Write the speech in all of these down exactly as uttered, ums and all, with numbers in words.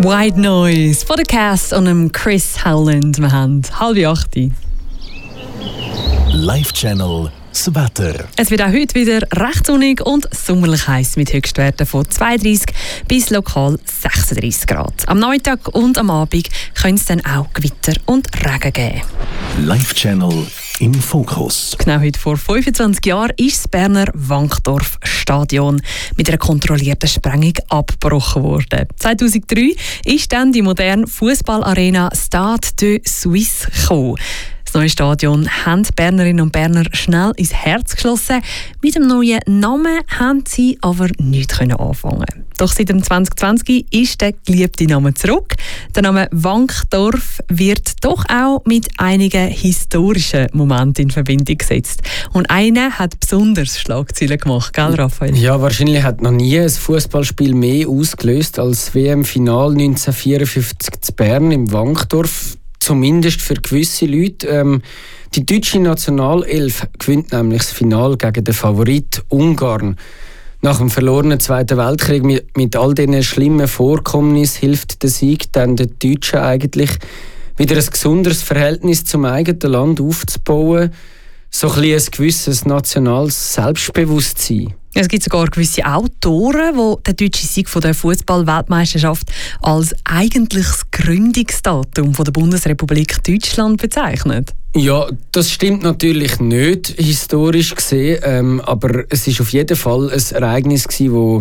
White Noise von der Cast und dem Chris Howland. Wir haben halb acht. Live-Channel das Wetter. Es wird auch heute wieder recht sonnig und sommerlich heiß mit Höchstwerten von zweiunddreißig bis lokal sechsunddreißig Grad. Am Nachmittag und am Abend können es dann auch Gewitter und Regen geben. Live-Channel im Fokus. Genau heute vor fünfundzwanzig Jahren ist das Berner Wankdorf-Stadion mit einer kontrollierten Sprengung abgebrochen worden. zweitausenddrei ist dann die moderne Fußballarena Stade de Suisse gekommen. Das neue Stadion haben die Bernerinnen und Berner schnell ins Herz geschlossen. Mit dem neuen Namen haben sie aber nichts anfangen. Doch seit dem zwanzig zwanzig ist der geliebte Name zurück. Der Name Wankdorf wird doch auch mit einigen historischen Momenten in Verbindung gesetzt. Und einer hat besonders Schlagzeilen gemacht, gell, Raphael? Ja, wahrscheinlich hat noch nie ein Fußballspiel mehr ausgelöst als das W M-Final neunzehnhundertvierundfünfzig zu Bern im Wankdorf. Zumindest für gewisse Leute. Ähm, die deutsche Nationalelf gewinnt nämlich das Finale gegen den Favorit Ungarn. Nach dem verlorenen Zweiten Weltkrieg mit, mit all diesen schlimmen Vorkommnissen hilft der Sieg dann den Deutschen eigentlich, wieder ein gesundes Verhältnis zum eigenen Land aufzubauen. So ein, ein gewisses nationales Selbstbewusstsein. Es gibt sogar gewisse Autoren, die den deutschen Sieg von der Fußball-Weltmeisterschaft als eigentliches Gründungsdatum von der Bundesrepublik Deutschland bezeichnen. Ja, das stimmt natürlich nicht, historisch gesehen, ähm, aber es ist auf jeden Fall ein Ereignis gewesen, wo,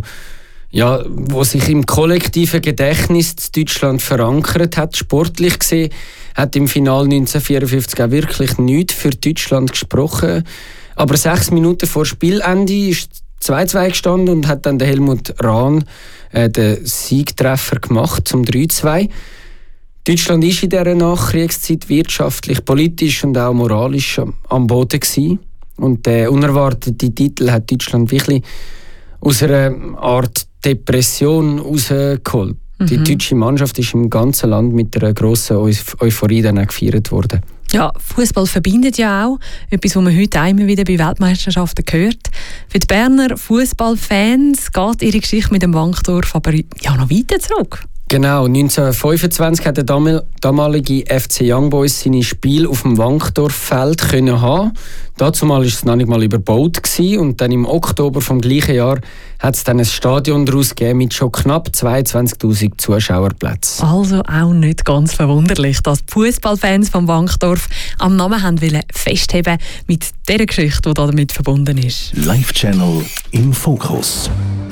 ja, wo sich im kollektiven Gedächtnis in Deutschland verankert hat. Sportlich gesehen hat im Finale neunzehnhundertvierundfünfzig auch wirklich nichts für Deutschland gesprochen. Aber sechs Minuten vor Spielende ist zwei zwei gestanden und hat dann der Helmut Rahn äh, den Siegtreffer gemacht zum drei zwei. Deutschland war in dieser Nachkriegszeit wirtschaftlich, politisch und auch moralisch am Boden gewesen. Und der unerwartete Titel hat Deutschland wirklich aus einer Art Depression rausgeholt. Mhm. Die deutsche Mannschaft ist im ganzen Land mit einer grossen Euphorie dann auch gefeiert worden. Ja, Fußball verbindet ja auch. Etwas, was man heute auch immer wieder bei Weltmeisterschaften hört. Für die Berner Fußballfans geht ihre Geschichte mit dem Wankdorf aber ja noch weiter zurück. Genau, neunzehnhundertfünfundzwanzig hat der damalige F C Young Boys seine Spiele auf dem Wankdorffeld können haben. Dazu war es noch nicht mal überbaut gewesen. Und dann im Oktober vom gleichen Jahr hat es dann ein Stadion daraus gegeben mit schon knapp zweiundzwanzigtausend Zuschauerplätzen. Also auch nicht ganz verwunderlich, dass die Fußballfans vom Wankdorf am Namen haben wollen festheben mit der Geschichte, die damit verbunden ist. Live-Channel im Fokus.